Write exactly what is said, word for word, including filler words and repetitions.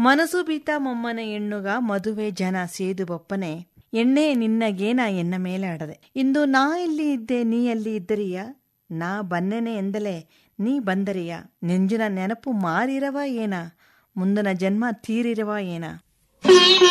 ಮನಸು ಬೀತ ಮೊಮ್ಮನ ಎಣ್ಣುಗ ಮದುವೆ ಜನ ಸೇದು ಬಪ್ಪನೆ ಎಣ್ಣೆ ನಿನ್ನಗೇನ ಎನ್ನ ಮೇಲೆ ಆಡದೆ. ಇಂದು ನಾ ಇಲ್ಲಿ ಇದ್ದೆ ನೀ ಅಲ್ಲಿ ಇದ್ದರಿಯ, ನಾ ಬನ್ನೆನೆ ಎಂದಲೇ ನೀ ಬಂದರಿಯ. ನೆಂಜಿನ ನೆನಪು ಮಾರಿರವ ಏನ, ಮುಂದಿನ ಜನ್ಮ ತೀರಿರವ ಏನ.